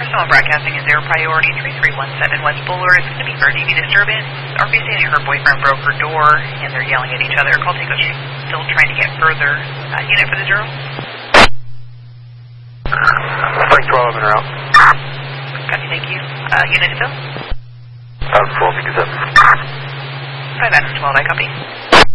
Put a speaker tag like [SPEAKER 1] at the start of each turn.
[SPEAKER 1] Someone broadcasting is Air Priority 3317 West Buller. It's going to be for a DV disturbance. RV stating her boyfriend broke her door and they're yelling at each other. Call Tango, she's still trying to get further. Unit for the 0.
[SPEAKER 2] Flight 12 in route.
[SPEAKER 1] Copy, thank you. Unit still?
[SPEAKER 2] 1257.
[SPEAKER 1] 5 Adam 12, I copy.